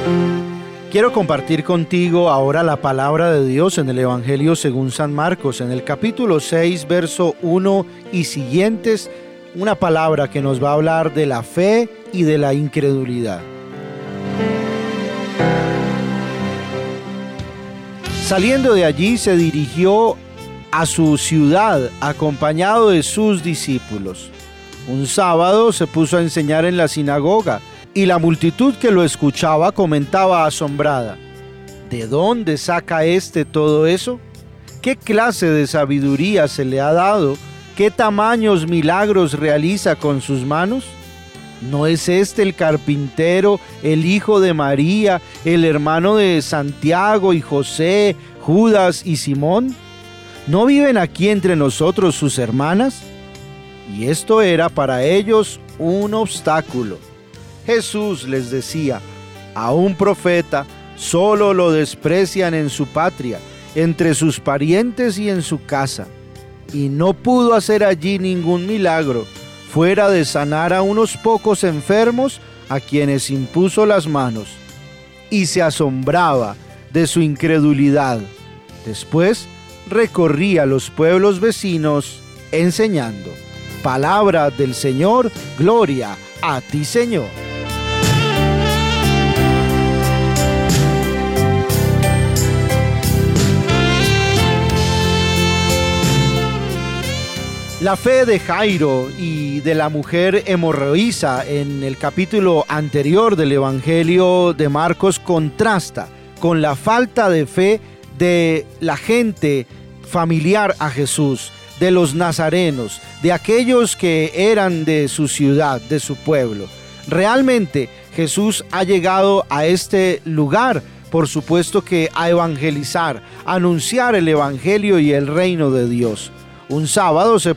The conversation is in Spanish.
Quiero compartir contigo ahora la palabra de Dios en el Evangelio según San Marcos, en el capítulo 6, verso 1 y siguientes, una palabra que nos va a hablar de la fe y de la incredulidad. Saliendo de allí se dirigió a su ciudad acompañado de sus discípulos. Un sábado se puso a enseñar en la sinagoga y la multitud que lo escuchaba comentaba asombrada: ¿de dónde saca todo eso? ¿Qué clase de sabiduría se le ha dado? ¿Qué tamaños milagros realiza con sus manos? ¿No es este el carpintero, el hijo de María, el hermano de Santiago y José, Judas y Simón? ¿No viven aquí entre nosotros sus hermanas? Y esto era para ellos un obstáculo. Jesús les decía: a un profeta solo lo desprecian en su patria, entre sus parientes y en su casa. Y no pudo hacer allí ningún milagro, fuera de sanar a unos pocos enfermos a quienes impuso las manos. Y se asombraba de su incredulidad. Después recorría los pueblos vecinos enseñando. Palabra del Señor, gloria a ti, Señor. La fe de Jairo y de la mujer hemorroísa en el capítulo anterior del Evangelio de Marcos contrasta con la falta de fe de la gente familiar a Jesús, de los nazarenos, de aquellos que eran de su ciudad, de su pueblo. Realmente Jesús ha llegado a este lugar, por supuesto que a evangelizar, a anunciar el Evangelio y el reino de Dios. Un sábado se